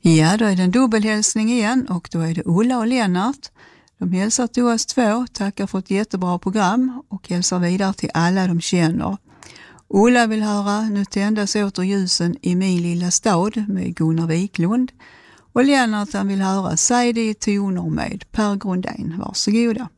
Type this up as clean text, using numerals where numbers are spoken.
Ja, då är det en dubbelhälsning igen och då är det Ulla och Lennart. De hälsar till oss två, tackar för ett jättebra program och hälsar vidare till alla de känner. Ulla vill höra Nu tändas åter ljusen i min lilla stad med Gunnar Wiklund. Och Lennart vill höra Säg det i toner med Per Grundén. Varsågoda.